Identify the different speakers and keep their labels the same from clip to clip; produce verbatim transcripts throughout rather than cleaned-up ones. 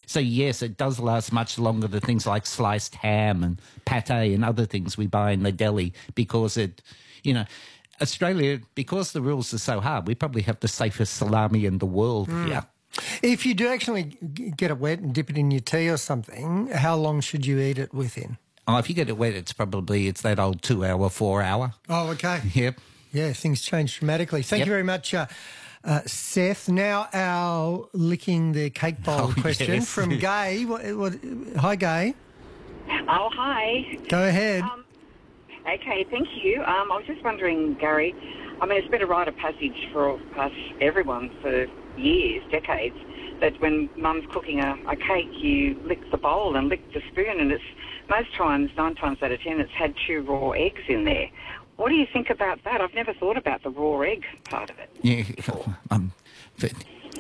Speaker 1: so yes, it does last much longer than things like sliced ham and pate and other things we buy in the deli because it, you know, Australia, because the rules are so hard, we probably have the safest salami in the world mm. here.
Speaker 2: If you do actually get it wet and dip it in your tea or something, how long should you eat it within?
Speaker 1: Oh, if you get it wet, it's probably, it's that old two hour, four hour.
Speaker 2: Oh, okay.
Speaker 1: Yep.
Speaker 2: Yeah, things change dramatically. Thank
Speaker 1: yep.
Speaker 2: you very much, uh, uh, Seth. Now our licking the cake bowl
Speaker 1: oh,
Speaker 2: question
Speaker 1: yes.
Speaker 2: from Gay. What, what, hi, Gay.
Speaker 3: Oh, hi.
Speaker 2: Go ahead.
Speaker 3: Um, okay, thank you. Um, I was just wondering, Gary, I mean, it's been a rite of passage for us, everyone, for years, decades, that when Mum's cooking a, a cake, you lick the bowl and lick the spoon, and it's most times, nine times out of ten, it's had two raw eggs in there. What do you think about that? I've never thought about the raw egg part of it.
Speaker 1: Yeah, um, but,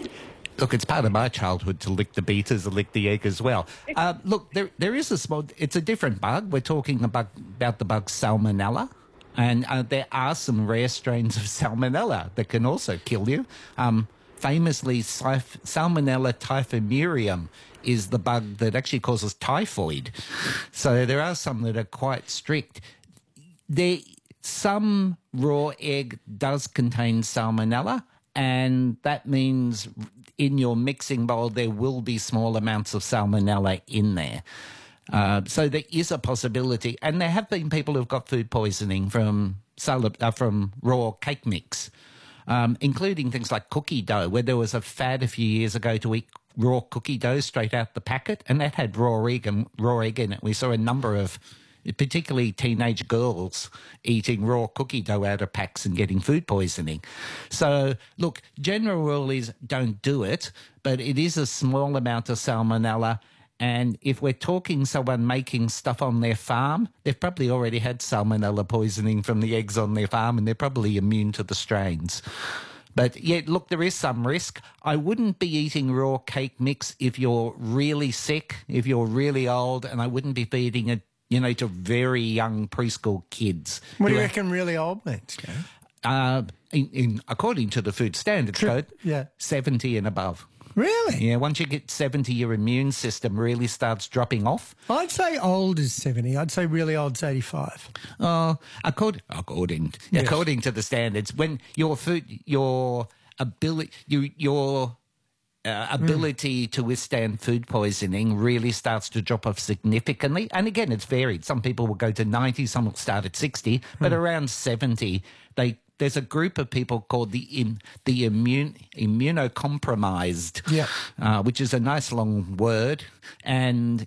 Speaker 1: look, it's part of my childhood to lick the beaters and lick the egg as well. Uh, look, there there is a small, it's a different bug. We're talking about, about the bug Salmonella. And uh, there are some rare strains of Salmonella that can also kill you. Um, famously, Salmonella typhimurium is the bug that actually causes typhoid. So there are some that are quite strict. There, some raw egg does contain Salmonella, and that means in your mixing bowl there will be small amounts of Salmonella in there. Uh, so there is a possibility, and there have been people who've got food poisoning from salad, uh, from raw cake mix, um, including things like cookie dough, where there was a fad a few years ago to eat raw cookie dough straight out the packet, and that had raw egg and raw egg in it. We saw a number of, particularly teenage girls, eating raw cookie dough out of packs and getting food poisoning. So, look, general rule is don't do it, but it is a small amount of Salmonella. And if we're talking someone making stuff on their farm, they've probably already had Salmonella poisoning from the eggs on their farm, and they're probably immune to the strains. But, yeah, look, there is some risk. I wouldn't be eating raw cake mix if you're really sick, if you're really old, and I wouldn't be feeding it, you know, to very young preschool kids.
Speaker 2: What do you reckon really old means, Gary?
Speaker 1: Uh, in, in, according to the Food Standards Code,
Speaker 2: yeah.
Speaker 1: seventy and above.
Speaker 2: Really?
Speaker 1: Yeah, once you get seventy, your immune system really starts dropping off.
Speaker 2: I'd say old is seventy. I'd say really old's eighty-five.
Speaker 1: Uh, according, according, yes. according to the standards, when your food, your ability, you, your uh, ability mm. to withstand food poisoning really starts to drop off significantly. And again, it's varied. Some people will go to ninety, some will start at sixty, but mm. around seventy, they there's a group of people called the in, the immune immunocompromised,
Speaker 2: yeah.
Speaker 1: uh, which is a nice long word, and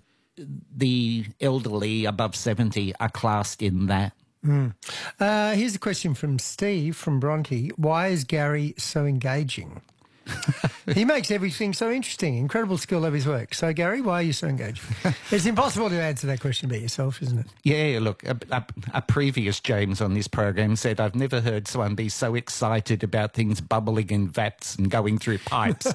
Speaker 1: the elderly above seventy are classed in that.
Speaker 2: Mm. Uh, here's a question from Steve from Bronte. Why is Gary so engaging? He makes everything so interesting. Incredible skill of his work. So, Gary, why are you so engaged? It's impossible to answer that question about yourself, isn't it?
Speaker 1: Yeah, look, a, a, a previous James on this program said, I've never heard someone be so excited about things bubbling in vats and going through pipes.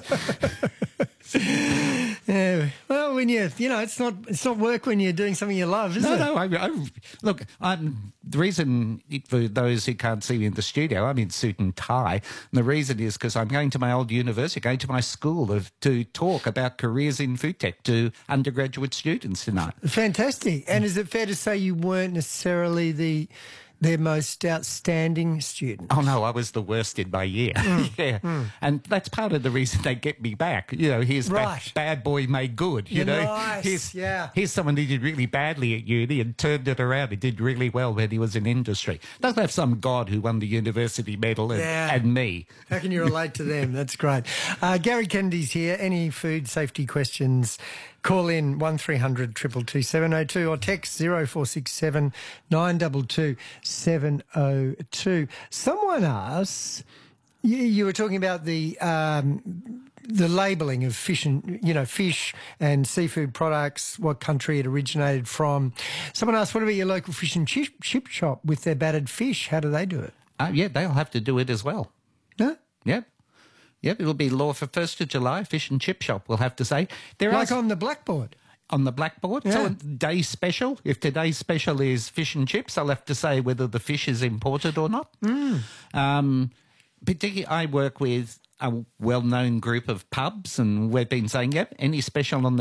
Speaker 2: Yeah, well, when you, you know, it's not it's not work when you're doing something you love, is
Speaker 1: no,
Speaker 2: it?
Speaker 1: No, no. I, I, look, I'm, the reason, for those who can't see me in the studio, I'm in suit and tie. And the reason is because I'm going to my old university, going to my school of, to talk about careers in food tech to undergraduate students tonight.
Speaker 2: Fantastic. And is it fair to say you weren't necessarily the their most outstanding student?
Speaker 1: Oh, no, I was the worst in my year. Mm. yeah. Mm. And that's part of the reason they get me back. You know, here's
Speaker 2: right.
Speaker 1: bad, bad boy made good. You
Speaker 2: You're
Speaker 1: know,
Speaker 2: nice.
Speaker 1: here's,
Speaker 2: yeah.
Speaker 1: here's someone who did really badly at uni and turned it around. He did really well when he was in industry. Doesn't have some god who won the university medal and,
Speaker 2: yeah.
Speaker 1: and me.
Speaker 2: How can you relate to them? That's great. Uh, Gary Kennedy's here. Any food safety questions, call in one three hundred two two two seven oh two or text zero four six seven nine two two seven oh two. Someone asks, you, you were talking about the um, the labelling of fish and, you know, fish and seafood products, what country it originated from. Someone asked, what about your local fish and chip, chip shop with their battered fish? How do they do it?
Speaker 1: Uh, yeah, they'll have to do it as well.
Speaker 2: Huh?
Speaker 1: Yep. Yep, it'll be law for first of July, fish and chip shop, we'll have to say. There
Speaker 2: like
Speaker 1: are,
Speaker 2: on the blackboard?
Speaker 1: On the blackboard.
Speaker 2: Yeah.
Speaker 1: So a day special, if today's special is fish and chips, I'll have to say whether the fish is imported or not.
Speaker 2: Mm.
Speaker 1: Um, particularly, I work with a well-known group of pubs, and we've been saying, yep, any special on the